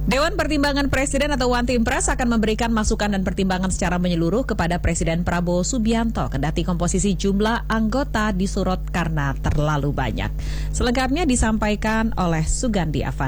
Dewan Pertimbangan Presiden atau One Team Press akan memberikan masukan dan pertimbangan secara menyeluruh kepada Presiden Prabowo Subianto kendati komposisi jumlah anggota disorot karena terlalu banyak. Selengkapnya disampaikan oleh Sugandi Avan.